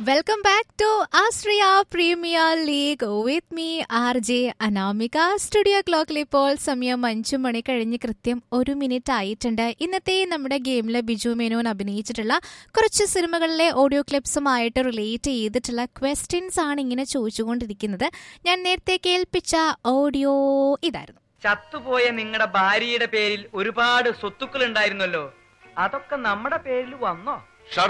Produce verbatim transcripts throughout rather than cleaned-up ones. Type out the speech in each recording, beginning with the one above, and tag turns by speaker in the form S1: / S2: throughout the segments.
S1: Welcome back to Austria Premier League with me R J Anamika. Studio ക്ലോക്കിൽ ഇപ്പോൾ സമയം അഞ്ചു മണി കഴിഞ്ഞ് കൃത്യം ഒരു മിനിറ്റ് ആയിട്ടുണ്ട്. ഇന്നത്തെ നമ്മുടെ ഗെയിമിൽ ബിജു മേനോൻ അഭിനയിച്ചിട്ടുള്ള കുറച്ച് സിനിമകളിലെ ഓഡിയോ ക്ലിപ്സുമായിട്ട് റിലേറ്റ് ചെയ്തിട്ടുള്ള ക്വസ്റ്റ്യൻസ് ആണ് ഇങ്ങനെ ചോദിച്ചുകൊണ്ടിരിക്കുന്നത്. ഞാൻ നേരത്തെ കേൾപ്പിച്ച ഓഡിയോ ഇതായിരുന്നു.
S2: ചത്തുപോയ നിങ്ങളുടെ ഭാര്യയുടെ പേരിൽ ഒരുപാട് സ്വത്തുക്കൾ ഉണ്ടായിരുന്നല്ലോ, അതൊക്കെ നമ്മുടെ പേരിൽ വന്നോ?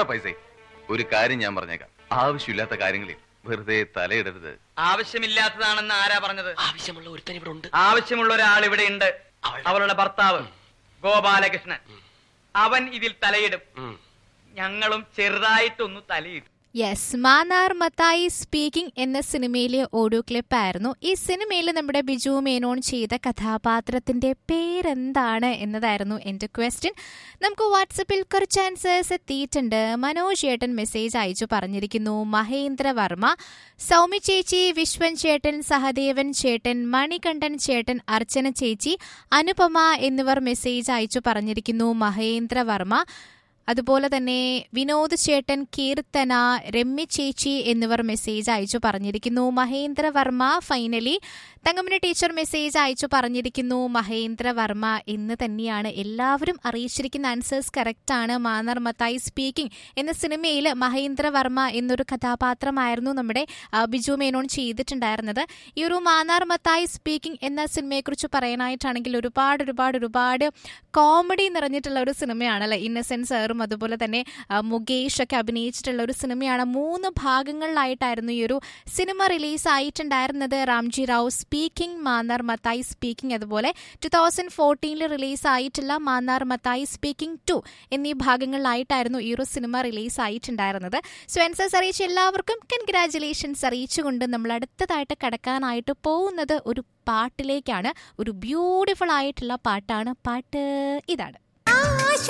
S3: ഒരു കാര്യം ഞാൻ പറഞ്ഞേക്കാം, ആവശ്യമില്ലാത്ത കാര്യങ്ങളിൽ വെറുതെ തലയിടരുത്.
S2: ആവശ്യമില്ലാത്തതാണെന്ന് ആരാ പറഞ്ഞത്?
S4: ആവശ്യമുള്ള ഒരുത്തൻ ഇവിടെ ഉണ്ട്.
S2: ആവശ്യമുള്ള ഒരാൾ ഇവിടെ ഉണ്ട്. അവളുടെ ഭർത്താവ് ഗോപാലകൃഷ്ണൻ. അവൻ ഇതിൽ തലയിടും. ഞങ്ങളും ചെറുതായിട്ടൊന്ന് തലയിടും.
S1: യെസ്, മാന്നാർ മത്തായി സ്പീക്കിംഗ് എന്ന സിനിമയിലെ ഓഡിയോ ക്ലിപ്പായിരുന്നു. ഈ സിനിമയിൽ നമ്മുടെ ബിജു മേനോൻ ചെയ്ത കഥാപാത്രത്തിന്റെ പേരെന്താണ് എന്നതായിരുന്നു എൻ്റെ ക്വസ്റ്റ്യൻ. നമുക്ക് വാട്സപ്പിൽ കുറച്ച് ആൻസേഴ്സ് എത്തിയിട്ടുണ്ട്. മനോജ് ചേട്ടൻ മെസ്സേജ് അയച്ചു പറഞ്ഞിരിക്കുന്നു മഹേന്ദ്ര വർമ്മ. സൗമ്യ ചേച്ചി, വിശ്വൻ ചേട്ടൻ, സഹദേവൻ ചേട്ടൻ, മണികണ്ഠൻ ചേട്ടൻ, അർച്ചന ചേച്ചി, അനുപമ എന്നിവർ മെസ്സേജ് അയച്ചു പറഞ്ഞിരിക്കുന്നു മഹേന്ദ്ര വർമ്മ. അതുപോലെ തന്നെ വിനോദ് ചേട്ടൻ, കീർത്തന, രമ്യ ചേച്ചി എന്നിവർ മെസ്സേജ് അയച്ചു പറഞ്ഞിരിക്കുന്നു Mahendra Varma. Finally Thankamani teacher message അയച്ചു പറഞ്ഞിരിക്കുന്നു മഹേന്ദ്ര വർമ്മ എന്ന് തന്നെയാണ്. എല്ലാവരും അറിയിച്ചിരിക്കുന്ന ആൻസേഴ്സ് കറക്റ്റാണ്. മാന്നാർ മത്തായി സ്പീക്കിംഗ് എന്ന സിനിമയിൽ മഹേന്ദ്ര വർമ്മ എന്നൊരു കഥാപാത്രമായിരുന്നു നമ്മുടെ ബിജു മേനോൻ ചെയ്തിട്ടുണ്ടായിരുന്നത്. ഈ ഒരു മാന്നാർ മത്തായി സ്പീക്കിംഗ് എന്ന സിനിമയെക്കുറിച്ച് പറയാനായിട്ടാണെങ്കിൽ ഒരുപാട് ഒരുപാട് ഒരുപാട് കോമഡി നിറഞ്ഞിട്ടുള്ള ഒരു സിനിമയാണല്ലേ. ഇന്നസെന്റ് സാറും അതുപോലെ തന്നെ മുകേഷ് ഒക്കെ അഭിനയിച്ചിട്ടുള്ള ഒരു സിനിമയാണ്. മൂന്ന് ഭാഗങ്ങളിലായിട്ടായിരുന്നു ഈ ഒരു cinema release ആയിട്ടുണ്ടായിരുന്നത്. Ramji Rao speaking, Mannar Mathai speaking, അതുപോലെ ടു തൗസൻഡ് ഫോർട്ടീനിൽ റിലീസ് ആയിട്ടുള്ള മാന്നാർ മത്തായി സ്പീക്കിംഗ് ടു എന്നീ ഭാഗങ്ങളിലായിട്ടായിരുന്നു ഈ ഒരു സിനിമ റിലീസ് ആയിട്ടുണ്ടായിരുന്നത്. സോ ആൻസേഴ്സ് അറിയിച്ച എല്ലാവർക്കും കൺഗ്രാജുലേഷൻസ് അറിയിച്ചുകൊണ്ട് നമ്മൾ അടുത്തതായിട്ട് കടക്കാനായിട്ട് പോകുന്നത് ഒരു പാട്ടിലേക്കാണ്. ഒരു ബ്യൂട്ടിഫുൾ ആയിട്ടുള്ള പാട്ടാണ്. പാട്ട് ഇതാണ്.